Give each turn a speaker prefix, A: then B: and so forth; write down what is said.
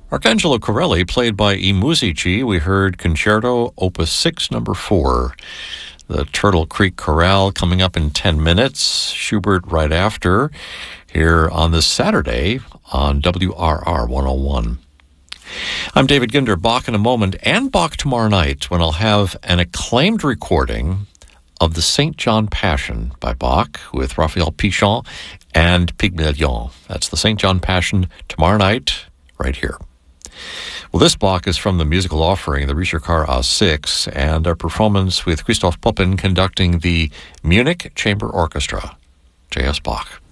A: Arcangelo Corelli, played by I Musici. We heard Concerto Opus 6, number 4. The Turtle Creek Chorale coming up in 10 minutes. Schubert right after, here on this Saturday on WRR 101. I'm David Ginder. Bach in a moment, and Bach tomorrow night, when I'll have an acclaimed recording of the St. John Passion by Bach with Raphael Pichon and Pygmalion. That's the St. John Passion tomorrow night, right here. Well, this Bach is from the musical offering, the Ricercar A6, and our performance with Christoph Poppen conducting the Munich Chamber Orchestra. J.S. Bach.